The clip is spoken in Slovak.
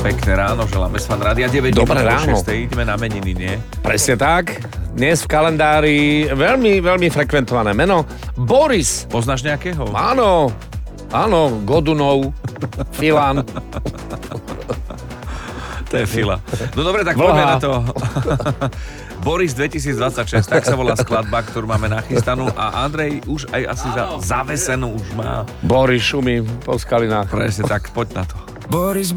Pekné ráno, želáme s Fan Rádia 9. Dobré ráno. 6. Ideme na meniny, nie? Presne tak. Dnes v kalendári veľmi, veľmi frekventované meno. Boris. Poznáš nejakého? Áno, Godunov, Filan. To je Fila. No dobre, tak Vlha. poďme na to. Boris 2026, tak sa volá skladba, ktorú máme nachystanú a Andrej už aj asi zavesenú už má. Boris šumí po skalinách. Presne tak, poď na to. Boris